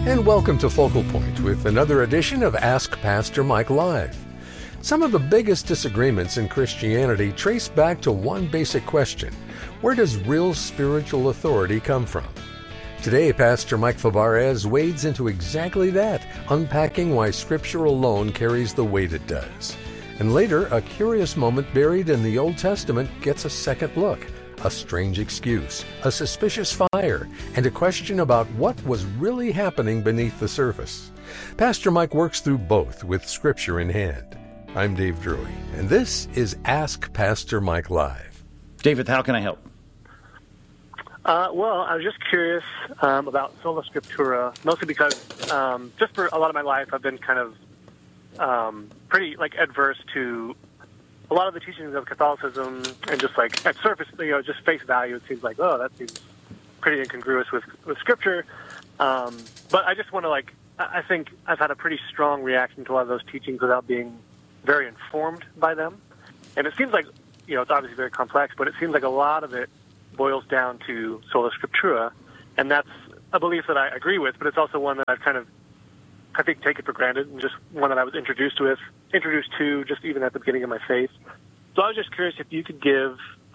and welcome to Focal Point with another edition of Ask Pastor Mike Live. Some of the biggest disagreements in Christianity trace back to one basic question: where does real spiritual authority come from? Today, Pastor Mike Fabarez wades into exactly that, unpacking why Scripture alone carries the weight it does. And later, a curious moment buried in the Old Testament gets a second look. A strange excuse, a suspicious fire, and a question about what was really happening beneath the surface. Pastor Mike works through both with Scripture in hand. I'm Dave Drury, and this is Ask Pastor Mike Live. David, how can I help? Well, I was just curious about Sola Scriptura, mostly because just for a lot of my life, I've been kind of pretty adverse to a lot of the teachings of Catholicism, and just at surface, just face value, it seems like, oh, that seems pretty incongruous with Scripture. But I just want to I think I've had a pretty strong reaction to a lot of those teachings without being very informed by them. And it seems like, it's obviously very complex, but it seems like a lot of it boils down to Sola Scriptura, and that's a belief that I agree with, but it's also one that I've kind of, I think, taken for granted, and just one that I was introduced to just even at the beginning of my faith. So I was just curious if you could give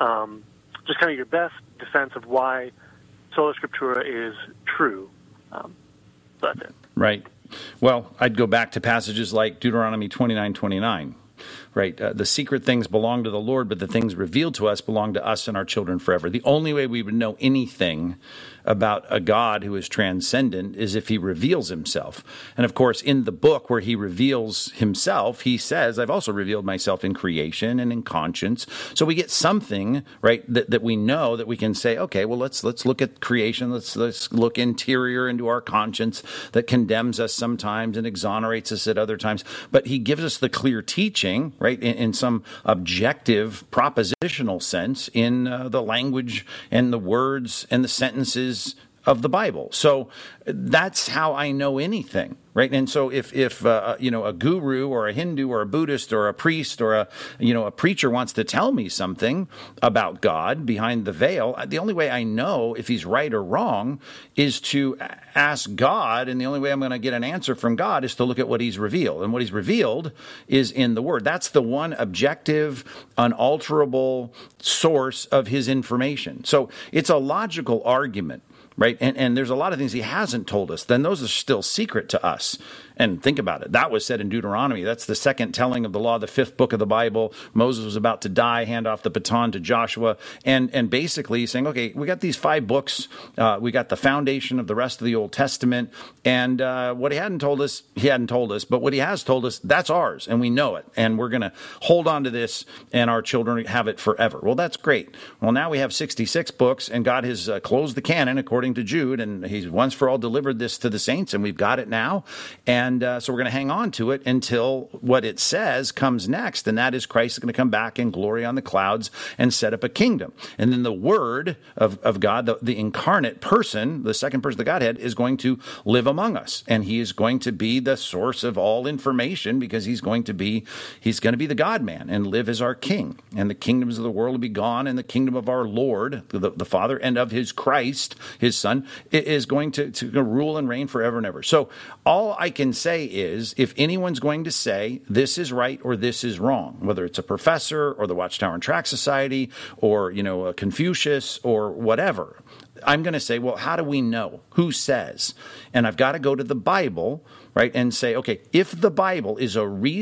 just kind of your best defense of why Sola Scriptura is true. So that's it. Right. Well, I'd go back to passages like Deuteronomy 29:29. Right. The secret things belong to the Lord, but the things revealed to us belong to us and our children forever. The only way we would know anything about a God who is transcendent is if he reveals himself. And of course, in the book where he reveals himself, he says, I've also revealed myself in creation and in conscience. So we get something, right, that we know, that we can say, okay, well, let's look at creation. Let's look interior into our conscience that condemns us sometimes and exonerates us at other times. But he gives us the clear teaching, right, in some objective propositional sense in the language and the words and the sentences of the Bible. So that's how I know anything, right? And so if a guru or a Hindu or a Buddhist or a priest or a preacher wants to tell me something about God behind the veil, the only way I know if he's right or wrong is to ask God, and the only way I'm going to get an answer from God is to look at what he's revealed. And what he's revealed is in the Word. That's the one objective, unalterable source of his information. So it's a logical argument. Right? And there's a lot of things he hasn't told us. Then those are still secret to us. And think about it. That was said in Deuteronomy. That's the second telling of the law, the fifth book of the Bible. Moses was about to die, hand off the baton to Joshua. And basically saying, okay, we got these 5 books. We got the foundation of the rest of the Old Testament. And what he hadn't told us. But what he has told us, that's ours. And we know it. And we're going to hold on to this, and our children have it forever. Well, that's great. Well, now we have 66 books, and God has closed the canon according to Jude. And he's once for all delivered this to the saints, and we've got it now. And so we're going to hang on to it until what it says comes next, and that is Christ is going to come back in glory on the clouds and set up a kingdom. And then the Word of God, the incarnate person, the second person of the Godhead, is going to live among us, and he is going to be the source of all information because he's going to be the God-man and live as our King. And the kingdoms of the world will be gone, and the kingdom of our Lord, the Father, and of his Christ, his Son, is going to rule and reign forever and ever. So all I can say is, if anyone's going to say this is right or this is wrong, whether it's a professor or the Watchtower and Tract Society or, a Confucius or whatever, I'm going to say, well, how do we know? Who says? And I've got to go to the Bible, right, and say, okay, if the Bible is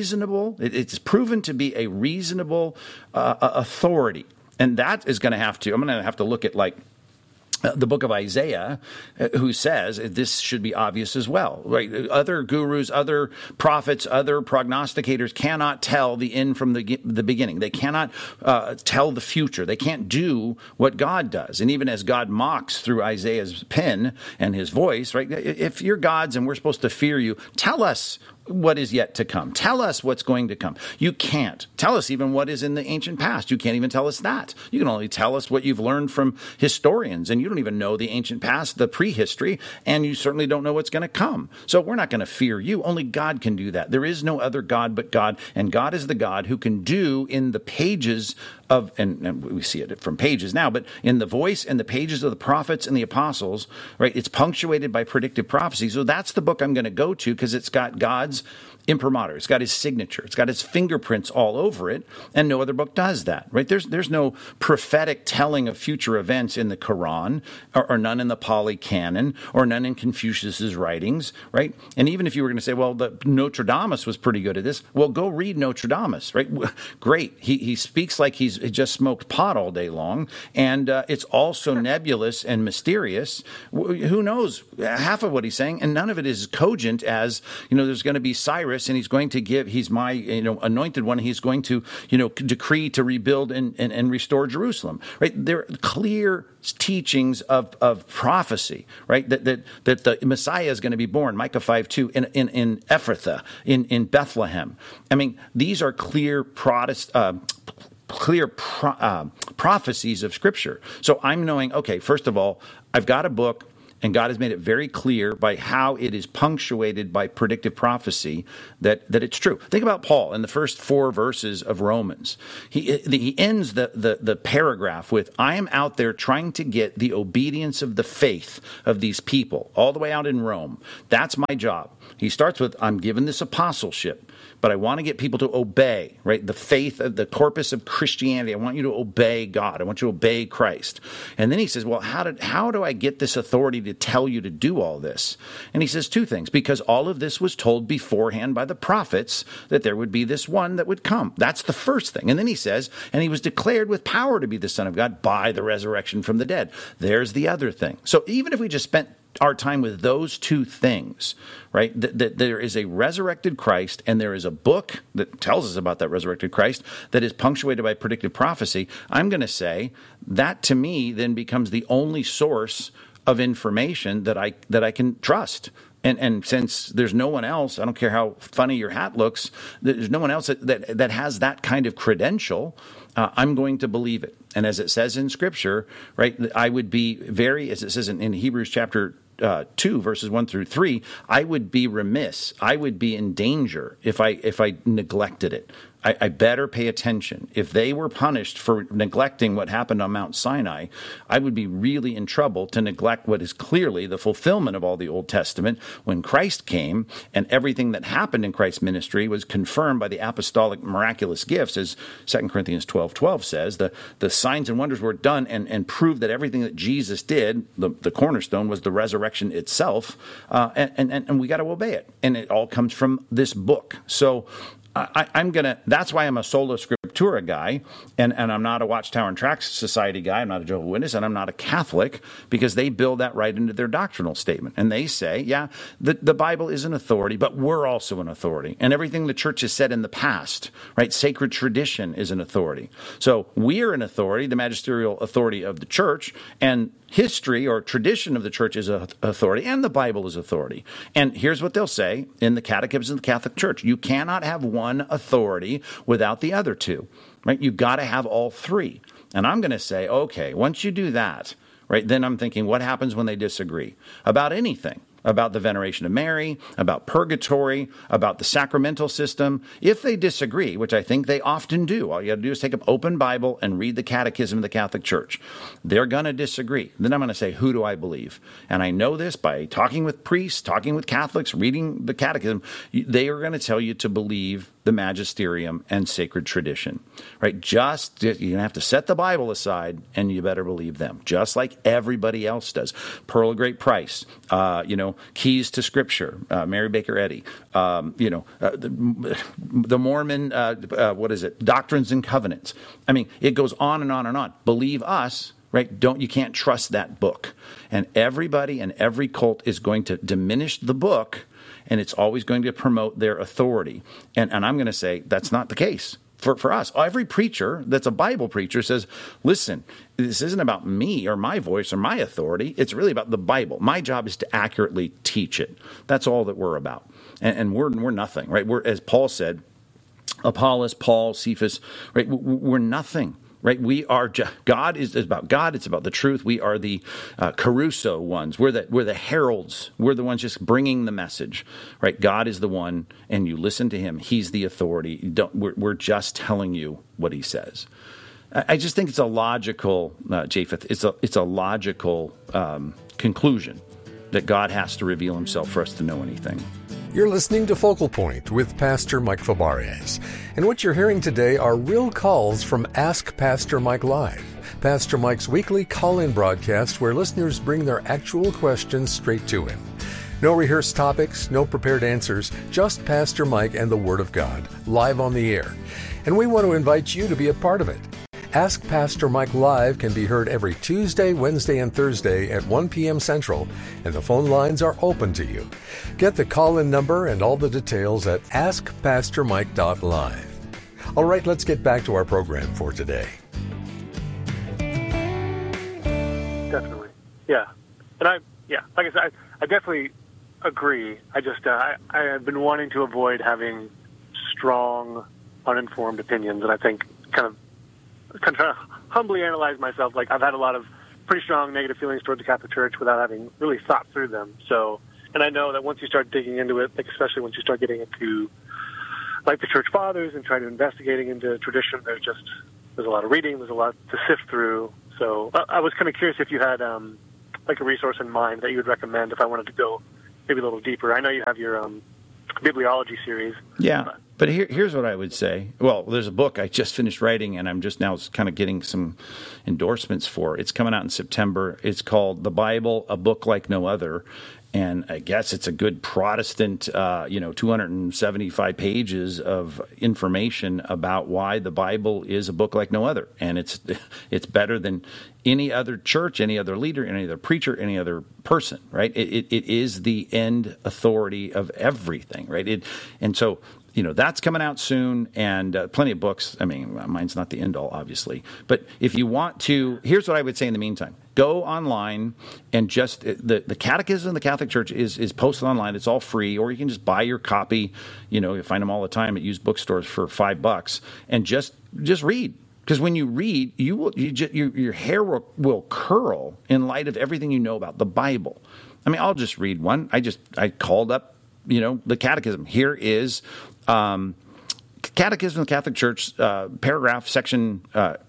it's proven to be a reasonable authority, and that is going to I'm going to have to look at the book of Isaiah, who says this should be obvious as well, right? Other gurus, other prophets, other prognosticators cannot tell the end from the beginning. They cannot tell the future. They can't do what God does. And even as God mocks through Isaiah's pen and his voice, right? If you're God's and we're supposed to fear you, tell us what is yet to come. Tell us what's going to come. You can't tell us even what is in the ancient past. You can't even tell us that. You can only tell us what you've learned from historians, and you don't even know the ancient past, the prehistory, and you certainly don't know what's going to come. So we're not going to fear you. Only God can do that. There is no other God but God, and God is the God who can do in the pages of, and we see it from pages now, but in the voice and the pages of the prophets and the apostles, right? It's punctuated by predictive prophecy. So that's the book I'm going to go to because it's got God's imprimatur. It's got his signature. It's got his fingerprints all over it, and no other book does that, right? There's no prophetic telling of future events in the Quran, or none in the Pali Canon, or none in Confucius's writings, right? And even if you were going to say, well, the Nostradamus was pretty good at this, well, go read Nostradamus, right? Great. He speaks like he's just smoked pot all day long, and it's all so nebulous and mysterious. Who knows half of what he's saying, and none of it is cogent as, there's going to be Cyrus, and he's my, anointed one. He's going to, decree to rebuild and restore Jerusalem, right? There are clear teachings of prophecy, right? That the Messiah is going to be born, Micah 5:2, in Ephrathah, in Bethlehem. I mean, these are clear prophecies of Scripture. So I'm knowing, okay, first of all, I've got a book, and God has made it very clear by how it is punctuated by predictive prophecy that it's true. Think about Paul in the first 4 verses of Romans. He ends the paragraph with, I am out there trying to get the obedience of the faith of these people all the way out in Rome. That's my job. He starts with, I'm given this apostleship, but I want to get people to obey, right? The faith of the corpus of Christianity. I want you to obey God. I want you to obey Christ. And then he says, well, how do I get this authority to tell you to do all this? And he says 2 things, because all of this was told beforehand by the prophets that there would be this one that would come. That's the first thing. And then he says, and he was declared with power to be the Son of God by the resurrection from the dead. There's the other thing. So even if we just spent our time with those 2 things, right? That there is a resurrected Christ, and there is a book that tells us about that resurrected Christ that is punctuated by predictive prophecy. I'm going to say that to me then becomes the only source of information that I can trust. And since there's no one else, I don't care how funny your hat looks, there's no one else that has that kind of credential, I'm going to believe it. And as it says in Scripture, right, I would be as it says in Hebrews chapter 2, verses 1 through 3, I would be remiss. I would be in danger if I neglected it. I better pay attention. If they were punished for neglecting what happened on Mount Sinai, I would be really in trouble to neglect what is clearly the fulfillment of all the Old Testament when Christ came, and everything that happened in Christ's ministry was confirmed by the apostolic miraculous gifts, as 2 Corinthians 12:12 says. The signs and wonders were done and proved that everything that Jesus did, the cornerstone, was the resurrection itself, and we got to obey it. And it all comes from this book. So that's why I'm a sola scriptura guy, and I'm not a Watchtower and Tract Society guy. I'm not a Jehovah's Witness, and I'm not a Catholic, because they build that right into their doctrinal statement. And they say, yeah, the Bible is an authority, but we're also an authority. And everything the church has said in the past, right, sacred tradition is an authority. So we're an authority, the magisterial authority of the church, and history or tradition of the church is authority, and the Bible is authority. And here's what they'll say in the Catechism of the Catholic Church. You cannot have one authority without the other 2, right? You've got to have all 3. And I'm going to say, okay, once you do that, right, then I'm thinking, what happens when they disagree about anything? About the veneration of Mary, about purgatory, about the sacramental system. If they disagree, which I think they often do, all you got to do is take an open Bible and read the Catechism of the Catholic Church. They're going to disagree. Then I'm going to say, who do I believe? And I know this by talking with priests, talking with Catholics, reading the Catechism. They are going to tell you to believe the magisterium and sacred tradition, right? You're going to have to set the Bible aside, and you better believe them, just like everybody else does. Pearl of Great Price, Keys to Scripture, Mary Baker Eddy, the Mormon, Doctrines and Covenants. I mean, it goes on and on and on. Believe us, right? You can't trust that book. And everybody and every cult is going to diminish the book, and it's always going to promote their authority. And I'm going to say that's not the case. for us. Every preacher that's a Bible preacher says, listen, this isn't about me or my voice or my authority. It's really about the Bible. My job is to accurately teach it. That's all that we're about. And we're nothing, right? We're, as Paul said, Apollos, Paul, Cephas, right? We're nothing. Right, we are. God is about God. It's about the truth. We are the Caruso ones. We're the heralds. We're the ones just bringing the message. Right, God is the one, and you listen to Him. He's the authority. We're just telling you what He says. I just think it's a logical, Japheth. It's a logical conclusion that God has to reveal Himself for us to know anything. You're listening to Focal Point with Pastor Mike Fabarez. And what you're hearing today are real calls from Ask Pastor Mike Live, Pastor Mike's weekly call-in broadcast where listeners bring their actual questions straight to him. No rehearsed topics, no prepared answers, just Pastor Mike and the Word of God, live on the air. And we want to invite you to be a part of it. Ask Pastor Mike Live can be heard every Tuesday, Wednesday, and Thursday at 1 p.m. Central, and the phone lines are open to you. Get the call-in number and all the details at askpastormike.live. All right, let's get back to our program for today. Definitely. Yeah. And like I said, I definitely agree. I just, I have been wanting to avoid having strong, uninformed opinions, and I think kind of trying to humbly analyze myself. Like, I've had a lot of pretty strong negative feelings toward the Catholic Church without having really thought through them. So, and I know that once you start digging into it, like especially once you start getting into like the Church Fathers and trying to investigating into tradition, there's a lot of reading, there's a lot to sift through. So I was kind of curious if you had like a resource in mind that you would recommend if I wanted to go maybe a little deeper. I know you have your bibliology series. Yeah. But here's what I would say. Well, there's a book I just finished writing, and I'm just now kind of getting some endorsements for. It's coming out in September. It's called The Bible, A Book Like No Other. And I guess it's a good Protestant, 275 pages of information about why the Bible is a book like no other. And it's better than any other church, any other leader, any other preacher, any other person, right? It is the end authority of everything, right? And so, that's coming out soon, and plenty of books. I mean, mine's not the end all, obviously. But if you want to, here's what I would say in the meantime. Go online and just, the Catechism of the Catholic Church is posted online. It's all free, or you can just buy your copy. You find them all the time at used bookstores for $5, and just read. Because when you read, your hair will curl in light of everything you know about the Bible. I mean, I'll just read one. I called up, the Catechism. Here is Catechism of the Catholic Church, paragraph, section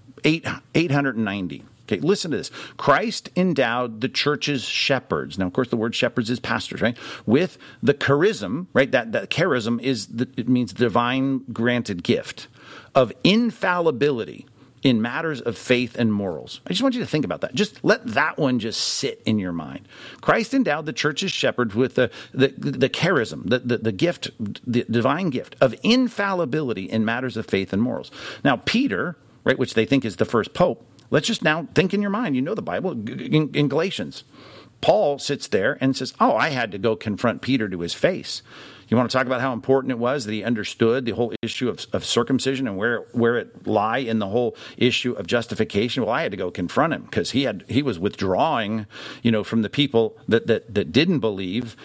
890. Okay, listen to this. Christ endowed the church's shepherds. Now, of course, the word shepherds is pastors, right? With the charism, right? That charism it means divine granted gift of infallibility in matters of faith and morals. I just want you to think about that. Just let that one just sit in your mind. Christ endowed the church's shepherds with the charism, the gift, the divine gift of infallibility in matters of faith and morals. Now, Peter, right, which they think is the first pope, let's just now think in your mind. You know the Bible, in Galatians. Paul sits there and says, I had to go confront Peter to his face. You want to talk about how important it was that he understood the whole issue of circumcision and where it lie in the whole issue of justification? Well, I had to go confront him because he was withdrawing, from the people that didn't believe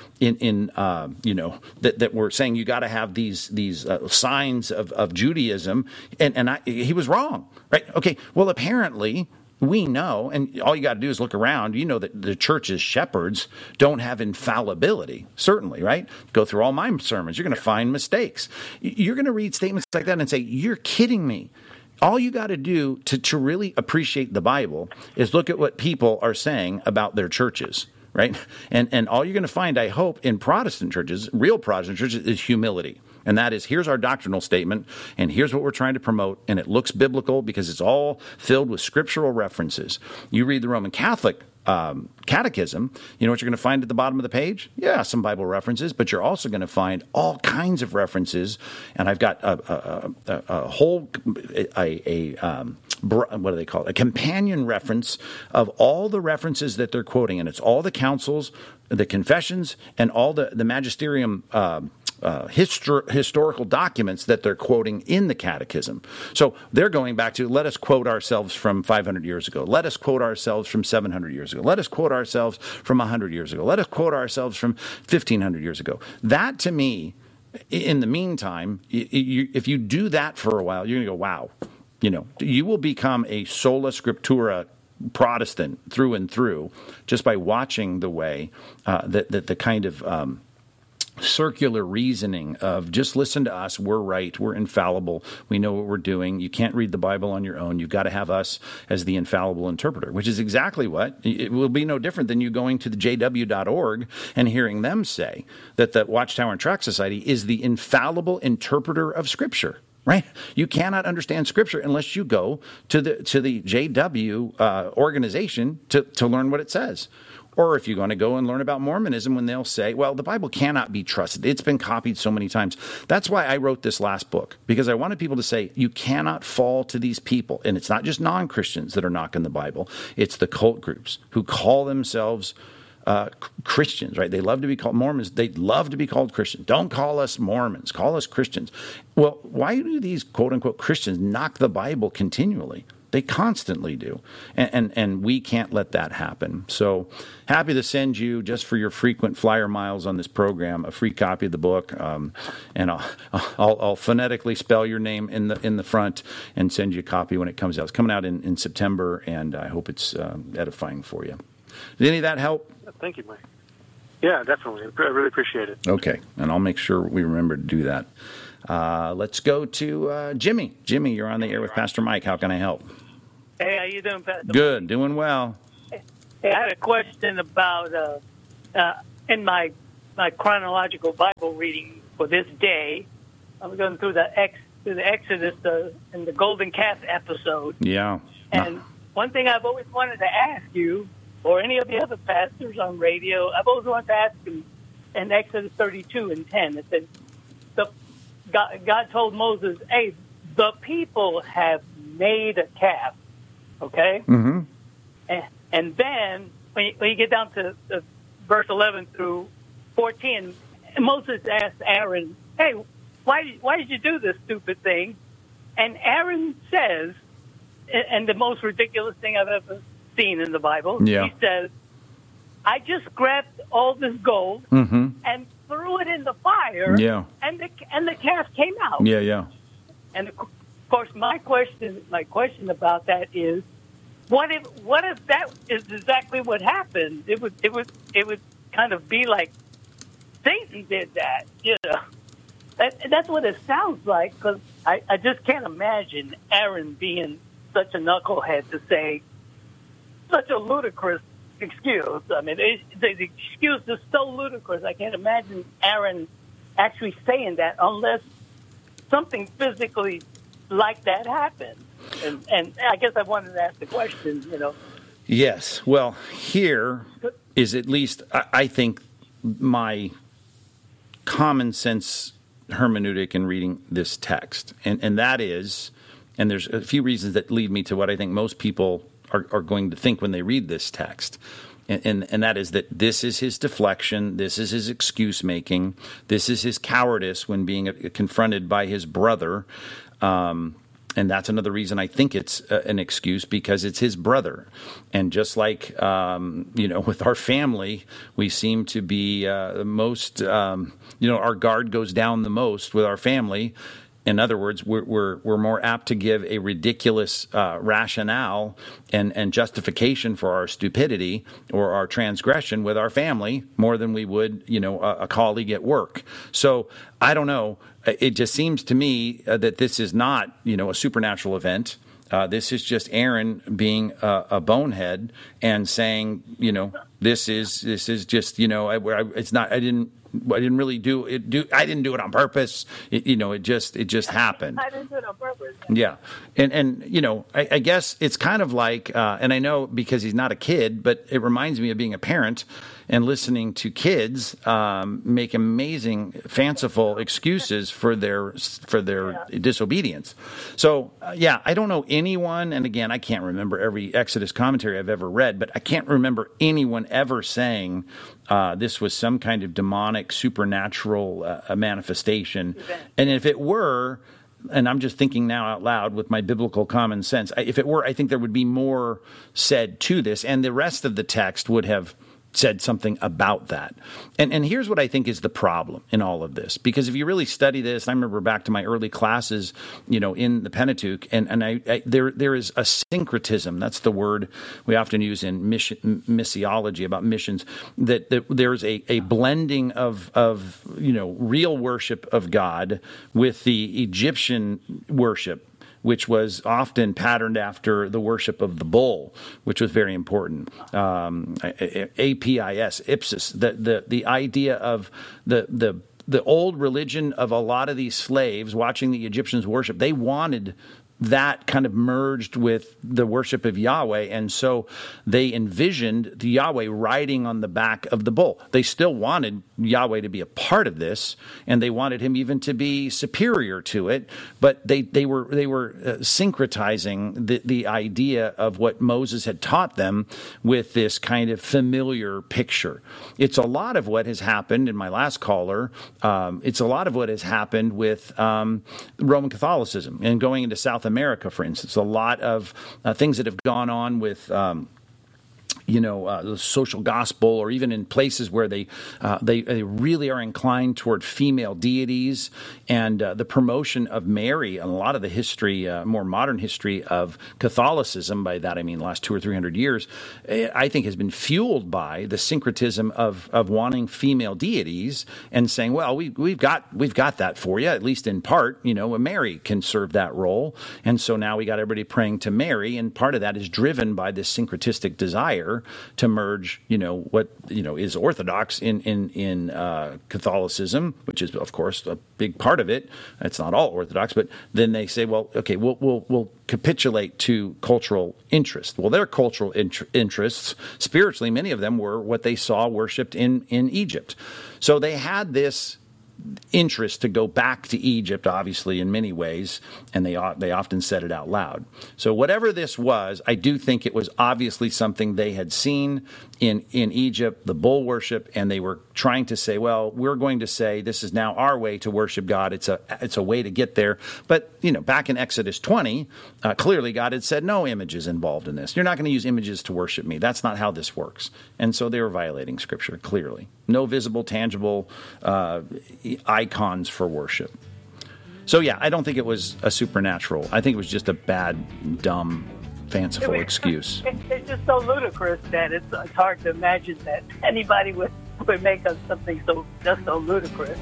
that were saying you got to have these signs of Judaism, and he was wrong, right? Okay, well, apparently we know, and all you got to do is look around, that the church's shepherds don't have infallibility, certainly, right? Go through all my sermons. You're going to find mistakes. You're going to read statements like that and say, you're kidding me. All you got to do to really appreciate the Bible is look at what people are saying about their churches, right? And all you're going to find, I hope, in Protestant churches, real Protestant churches, is humility. And that is, here's our doctrinal statement, and here's what we're trying to promote, and it looks biblical because it's all filled with scriptural references. You read the Roman Catholic Catechism, you know what you're going to find at the bottom of the page? Yeah, some Bible references, but you're also going to find all kinds of references, and I've got a whole, what do they call it? A companion reference of all the references that they're quoting, and it's all the councils, the confessions, and all the magisterium historical documents that they're quoting in the catechism. So they're going back to, let us quote ourselves from 500 years ago. Let us quote ourselves from 700 years ago. Let us quote ourselves from 100 years ago. Let us quote ourselves from 1,500 years ago. That, to me, in the meantime, if you do that for a while, you're going to go, wow. You will become a sola scriptura Protestant through and through just by watching the way that the kind of circular reasoning of just listen to us, we're right, we're infallible, we know what we're doing, you can't read the Bible on your own, you've got to have us as the infallible interpreter, which is exactly what, it will be no different than you going to the jw.org and hearing them say that the Watchtower and Tract Society is the infallible interpreter of Scripture. Right? You cannot understand Scripture unless you go to the JW organization to learn what it says. Or if you're going to go and learn about Mormonism, when they'll say, well, the Bible cannot be trusted. It's been copied so many times. That's why I wrote this last book, because I wanted people to say, you cannot fall to these people. And it's not just non-Christians that are knocking the Bible. It's the cult groups who call themselves Christians, right? They love to be called Mormons. They love to be called Christians. Don't call us Mormons. Call us Christians. Well, why do these quote-unquote Christians knock the Bible continually? They constantly do. And we can't let that happen. So happy to send you, just for your frequent flyer miles on this program, a free copy of the book. And I'll phonetically spell your name in the front and send you a copy when it comes out. It's coming out in September, and I hope it's edifying for you. Did any of that help? Thank you, Mike. Yeah, definitely. I really appreciate it. Okay, and I'll make sure we remember to do that. Let's go to Jimmy. Jimmy, you're on the air with Pastor Mike. How can I help? Hey, how you doing, Pastor? Good, doing well. Hey, I had a question about in my chronological Bible reading for this day. I'm going through the Exodus and the Golden Calf episode. Yeah. And one thing I've always wanted to ask you, or any of the other pastors on radio, I've always wanted to ask them in Exodus 32 and 10. It said, God told Moses, hey, the people have made a calf, okay? Mm-hmm. And then when you get down to verse 11 through 14, Moses asked Aaron, hey, why did you do this stupid thing? And Aaron says, and the most ridiculous thing I've ever seen in the Bible, he says, I just grabbed all this gold and threw it in the fire, and the calf came out. Yeah. And of course, my question about that is, what if that is exactly what happened? It would kind of be like Satan did that, you know. That's what it sounds like, because I just can't imagine Aaron being such a knucklehead to say such a ludicrous excuse. I mean, the excuse is so ludicrous. I can't imagine Aaron actually saying that unless something physically like that happened. And I guess I wanted to ask the question, you know. Yes. Well, here is at least, I think, my common sense hermeneutic in reading this text. And that is, and there's a few reasons that lead me to what I think most people are going to think when they read this text. And that is that this is his deflection, this is his excuse making, this is his cowardice when being confronted by his brother. And that's another reason I think it's an excuse, because it's his brother. And just like, with our family, we seem to be most, our guard goes down the most with our family. In other words, we're more apt to give a ridiculous rationale and justification for our stupidity or our transgression with our family more than we would, a colleague at work. So I don't know. It just seems to me that this is not, a supernatural event. This is just Aaron being a bonehead and saying, this is just, it's not. I didn't really do it. I didn't do it on purpose. It just happened. I didn't do it on purpose. Yeah, and I guess it's kind of like, and I know because he's not a kid, but it reminds me of being a parent. and listening to kids make amazing, fanciful excuses for their disobedience. So, I don't know anyone, and again, I can't remember every Exodus commentary I've ever read, but I can't remember anyone ever saying this was some kind of demonic, supernatural manifestation. And if it were, and I'm just thinking now out loud with my biblical common sense, if it were, I think there would be more said to this, and the rest of the text would have said something about that. And here's what I think is the problem in all of this, because if you really study this, I remember back to my early classes, in the Pentateuch, and there is a syncretism. That's the word we often use in missiology about missions, that there's a blending of real worship of God with the Egyptian worship, which was often patterned after the worship of the bull, which was very important. APIS, ipsis, the idea of the old religion of a lot of these slaves watching the Egyptians worship. They wanted that kind of merged with the worship of Yahweh, and so they envisioned the Yahweh riding on the back of the bull. They still wanted Yahweh to be a part of this, and they wanted him even to be superior to it, but they were syncretizing the idea of what Moses had taught them with this kind of familiar picture. It's a lot of what has happened in my last caller. It's a lot of what has happened with Roman Catholicism and going into South America, for instance. A lot of things that have gone on with the social gospel, or even in places where they really are inclined toward female deities, and the promotion of Mary, and a lot of the history, more modern history of Catholicism, by that I mean the last 200 or 300 years, I think has been fueled by the syncretism of wanting female deities and saying, well, we've got that for you, at least in part. Mary can serve that role, and so now we got everybody praying to Mary, and part of that is driven by this syncretistic desire to merge, what is orthodox in Catholicism, which is of course a big part of it. It's not all Orthodox, but then they say, well, okay, we'll capitulate to cultural interest. Well, their cultural interests, spiritually, many of them were what they saw worshipped in Egypt. So they had this interest to go back to Egypt, obviously, in many ways, and they often said it out loud. So whatever this was, I do think it was obviously something they had seen in Egypt, the bull worship, and they were trying to say, well, we're going to say this is now our way to worship God. It's a way to get there. But, back in Exodus 20, clearly God had said no images involved in this. You're not going to use images to worship me. That's not how this works. And so they were violating Scripture, clearly. No visible, tangible icons for worship. So, I don't think it was a supernatural. I think it was just a bad, dumb, fanciful excuse. It's just so ludicrous that it's hard to imagine that anybody would make up something so ludicrous.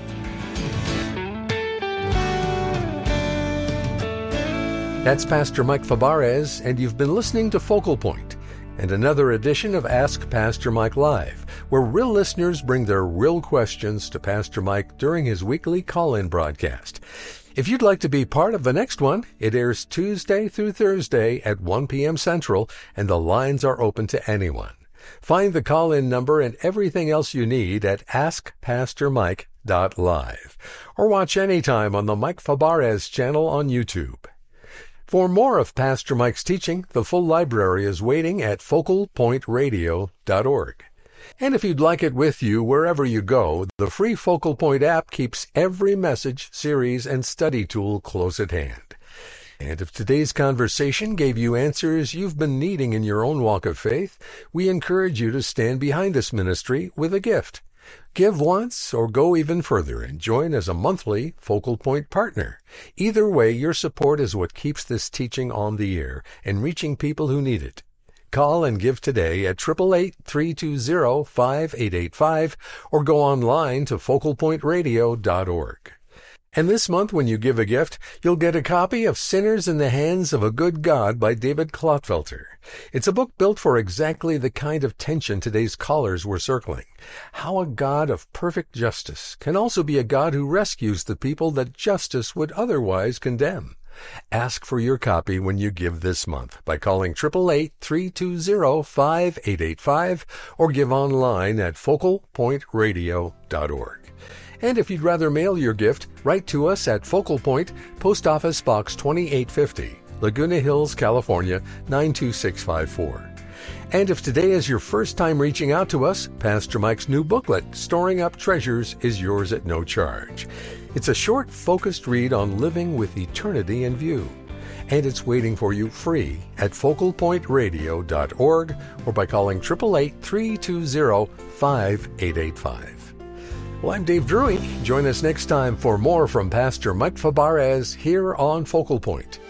That's Pastor Mike Fabarez, and you've been listening to Focal Point, and another edition of Ask Pastor Mike Live, where real listeners bring their real questions to Pastor Mike during his weekly call-in broadcast. If you'd like to be part of the next one, it airs Tuesday through Thursday at 1 p.m. Central, and the lines are open to anyone. Find the call-in number and everything else you need at AskPastorMike.live, or watch anytime on the Mike Fabarez channel on YouTube. For more of Pastor Mike's teaching, the full library is waiting at FocalPointRadio.org. And if you'd like it with you wherever you go, the free Focal Point app keeps every message, series, and study tool close at hand. And if today's conversation gave you answers you've been needing in your own walk of faith, we encourage you to stand behind this ministry with a gift. Give once or go even further and join as a monthly Focal Point partner. Either way, your support is what keeps this teaching on the air and reaching people who need it. Call and give today at 888-320-5885 or go online to FocalPointRadio.org. And this month, when you give a gift, you'll get a copy of Sinners in the Hands of a Good God by David Clotfelter. It's a book built for exactly the kind of tension today's callers were circling. How a God of perfect justice can also be a God who rescues the people that justice would otherwise condemn. Ask for your copy when you give this month by calling 888-320-5885 or give online at focalpointradio.org. And if you'd rather mail your gift, write to us at Focal Point, Post Office Box 2850, Laguna Hills, California, 92654. And if today is your first time reaching out to us, Pastor Mike's new booklet, Storing Up Treasures, is yours at no charge. It's a short, focused read on living with eternity in view. And it's waiting for you free at focalpointradio.org or by calling 888-320-5885. Well, I'm Dave Drury. Join us next time for more from Pastor Mike Fabarez here on Focal Point.